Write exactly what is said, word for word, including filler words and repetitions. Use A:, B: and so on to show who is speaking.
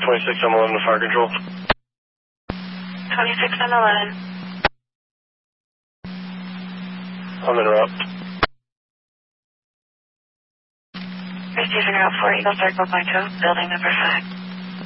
A: twenty-six M eleven to fire control.
B: twenty-six M eleven.
A: I'm in route.
B: Receiving route four Eagle Circle by two, building number five.